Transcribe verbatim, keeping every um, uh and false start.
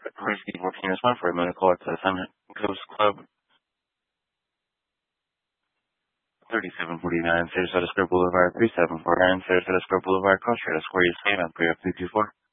Whiskey fourteen is one for a medical at the Summit Coast Club, thirty-seven forty-nine Sarasota Square Boulevard, three seven four nine Sarasota Square Boulevard, Costa Rica Square, Spain, three oh three two four.